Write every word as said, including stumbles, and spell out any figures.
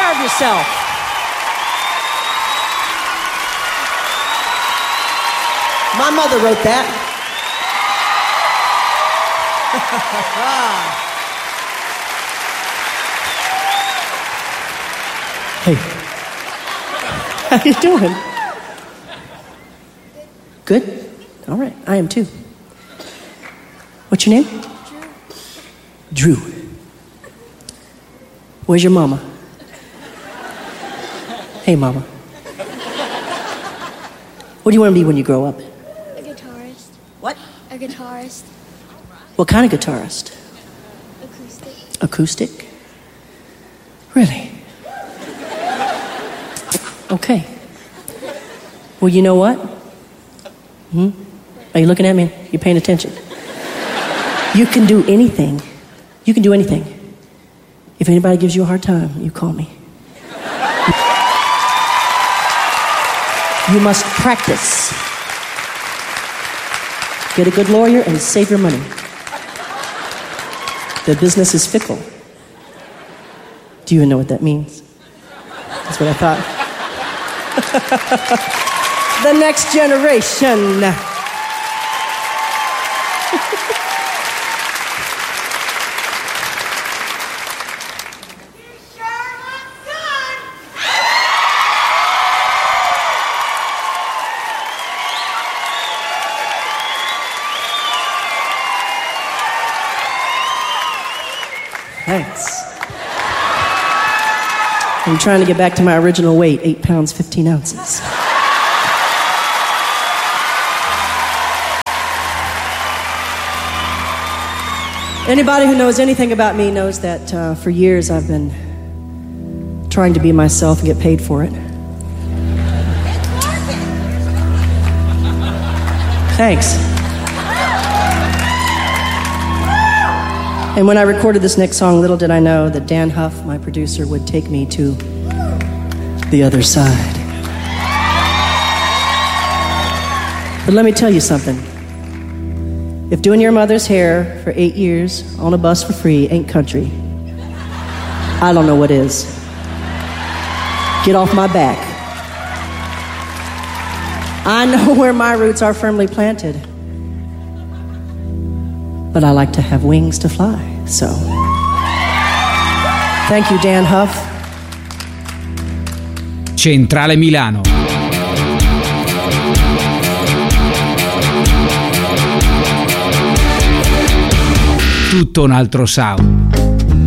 care of yourself. My mother wrote that. Hey, how you doing? Good? All right, I am too. What's your name? Drew. Drew. Where's your mama? Hey, mama. What do you want to be when you grow up? A guitarist. What? A guitarist. What kind of guitarist? Acoustic. Acoustic? Really? Okay. Well, you know what? Hmm? Are you looking at me? You paying attention? You can do anything. You can do anything. If anybody gives you a hard time, you call me. You must practice. Get a good lawyer and save your money. The business is fickle. Do you even know what that means? That's what I thought. The next generation. Thanks. I'm trying to get back to my original weight, eight pounds, fifteen ounces. Anybody who knows anything about me knows that uh, for years I've been trying to be myself and get paid for it. Thanks. And when I recorded this next song, little did I know that Dan Huff, my producer, would take me to the other side. But let me tell you something. If doing your mother's hair for eight years on a bus for free ain't country, I don't know what is. Get off my back. I know where my roots are firmly planted, but I like to have wings to fly, so. Thank you, Dan Huff. Centrale Milano. Tutto un altro sound.